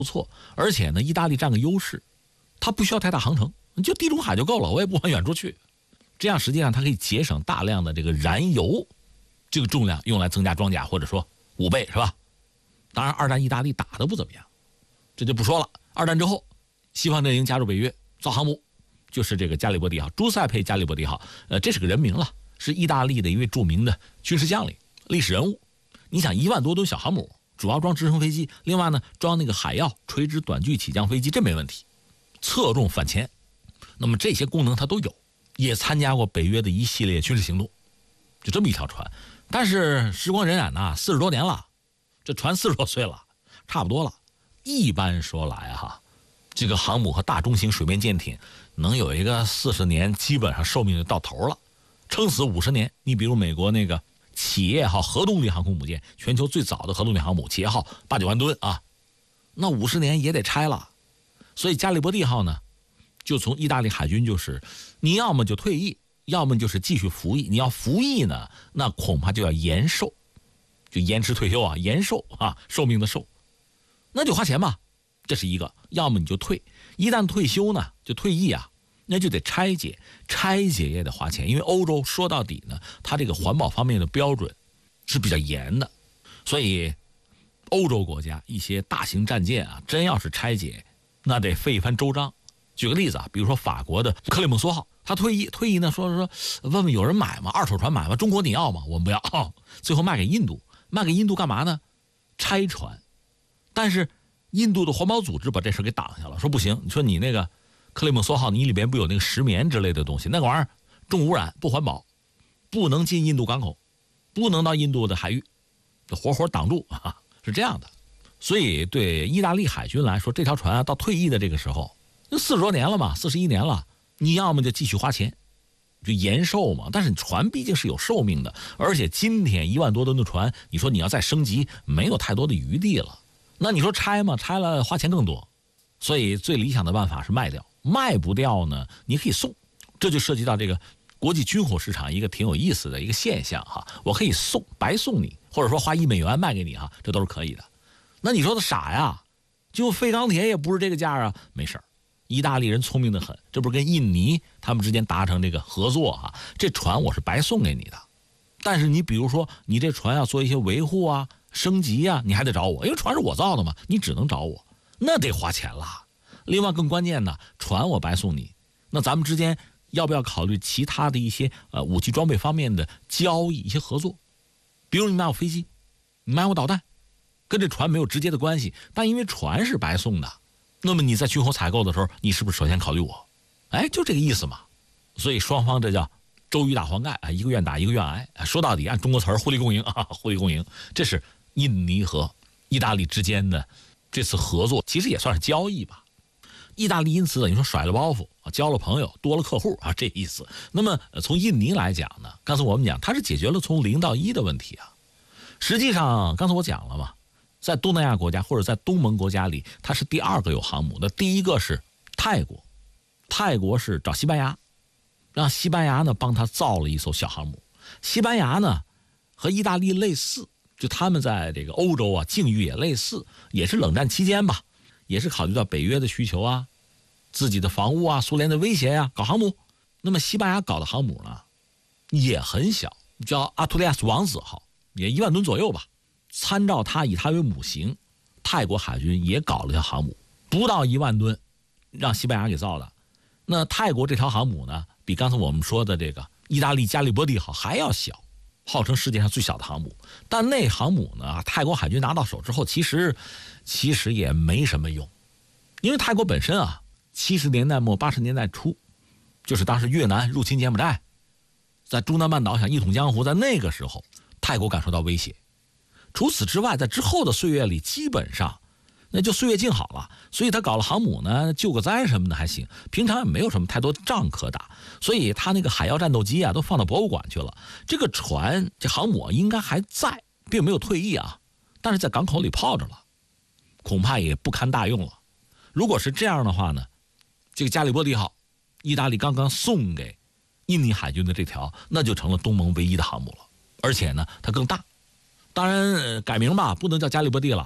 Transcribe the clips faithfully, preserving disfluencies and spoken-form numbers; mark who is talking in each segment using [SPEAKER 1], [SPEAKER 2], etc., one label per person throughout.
[SPEAKER 1] 不错，而且呢，意大利占个优势，它不需要太大航程，就地中海就够了，我也不往远处去。这样实际上它可以节省大量的这个燃油，这个重量用来增加装甲，或者说五倍是吧？当然，二战意大利打得不怎么样，这就不说了。二战之后，西方阵营加入北约造航母，就是这个加里波第号，朱塞佩·加里波第号，呃，这是个人名了，是意大利的一位著名的军事将领、历史人物。你想，一万多吨小航母，主要装直升飞机，另外呢，装那个海鹞垂直短距起降飞机，这没问题，侧重反潜。那么这些功能它都有，也参加过北约的一系列军事行动，就这么一条船。但是时光荏苒呐，四十多年了，这船四十多岁了，差不多了。一般说来哈，这个航母和大中型水面舰艇能有一个四十年，基本上寿命就到头了，撑死五十年。你比如美国那个企业号核动力航空母舰，全球最早的核动力航母，企业号八九万吨啊，那五十年也得拆了。所以加里波第号呢，就从意大利海军就是你要么就退役，要么就是继续服役。你要服役呢，那恐怕就要延寿，就延迟退休啊，延寿啊，寿命的寿，那就花钱吧，这是一个。要么你就退，一旦退休呢，就退役啊，那就得拆解，拆解也得花钱。因为欧洲说到底呢，它这个环保方面的标准是比较严的，所以欧洲国家一些大型战舰啊，真要是拆解，那得费一番周章。举个例子啊，比如说法国的克雷蒙梭号，他退役，退役呢说说问问有人买吗？二手船买吗？中国你要吗？我们不要，哦，最后卖给印度，卖给印度干嘛呢？拆船。但是印度的环保组织把这事给挡下了，说不行，你说你那个克雷蒙梭号，你里边不有那个石棉之类的东西，那个玩意儿重污染，不环保，不能进印度港口，不能到印度的海域，就活活挡住啊，是这样的。所以对意大利海军来说，这条船啊，到退役的这个时候，那四十多年了嘛，四十一年了，你要么就继续花钱，就延寿嘛。但是船毕竟是有寿命的，而且今天一万多吨的船，你说你要再升级，没有太多的余地了。那你说拆吗？拆了花钱更多，所以最理想的办法是卖掉。卖不掉呢，你可以送，这就涉及到这个国际军火市场一个挺有意思的一个现象哈。我可以送，白送你，或者说花一美元卖给你哈，这都是可以的。那你说的傻呀？就废钢铁也不是这个价啊，没事儿。意大利人聪明的很，这不是跟印尼他们之间达成这个合作哈？这船我是白送给你的，但是你比如说你这船要做一些维护啊、升级啊，你还得找我，因为船是我造的嘛，你只能找我，那得花钱了。另外更关键的，船我白送你，那咱们之间要不要考虑其他的一些呃武器装备方面的交易、一些合作？比如你买我飞机，你买我导弹，跟这船没有直接的关系，但因为船是白送的，那么你在军火采购的时候，你是不是首先考虑我？哎，就这个意思嘛。所以双方这叫周瑜打黄盖啊，一个愿打一个愿挨。说到底，按中国词儿，互利共赢啊，互利共赢。这是印尼和意大利之间的这次合作，其实也算是交易吧。意大利因此等于说甩了包袱啊，交了朋友，多了客户啊，这意思。那么从印尼来讲呢，刚才我们讲，它是解决了从零到一的问题啊。实际上，刚才我讲了嘛，在东南亚国家或者在东盟国家里，它是第二个有航母的，第一个是泰国，泰国是找西班牙，让西班牙呢帮他造了一艘小航母。西班牙呢和意大利类似，就他们在这个欧洲啊境遇也类似，也是冷战期间吧，也是考虑到北约的需求啊，自己的防务啊，苏联的威胁啊，搞航母。那么西班牙搞的航母呢也很小，叫阿图利亚斯王子号，也一万吨左右吧。参照它，以它为母型，泰国海军也搞了条航母，不到一万吨，让西班牙给造的。那泰国这条航母呢，比刚才我们说的这个意大利加利波第号还要小，号称世界上最小的航母。但那航母呢，泰国海军拿到手之后，其实其实也没什么用，因为泰国本身啊，七十年代末八十年代初，就是当时越南入侵柬埔寨，在中南半岛想一统江湖，在那个时候，泰国感受到威胁。除此之外，在之后的岁月里，基本上那就岁月静好了。所以他搞了航母呢，救个灾什么的还行，平常也没有什么太多仗可打。所以他那个海妖战斗机啊，都放到博物馆去了。这个船，这航母应该还在，并没有退役啊，但是在港口里泡着了，恐怕也不堪大用了。如果是这样的话呢，这个加里波第号，意大利刚刚送给印尼海军的这条，那就成了东盟唯一的航母了，而且呢，它更大。当然改名吧，不能叫加利波第了，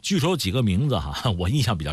[SPEAKER 1] 据说有几个名字哈，我印象比较